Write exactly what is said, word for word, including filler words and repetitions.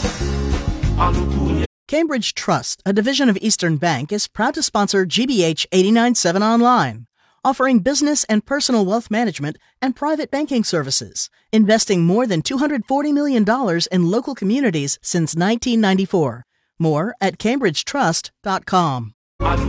Cambridge Trust, a division of Eastern Bank, is proud to sponsor G B H eighty-nine point seven Online, offering business and personal wealth management and private banking services, investing more than two hundred forty million dollars in local communities since nineteen ninety-four. More at cambridge trust dot com.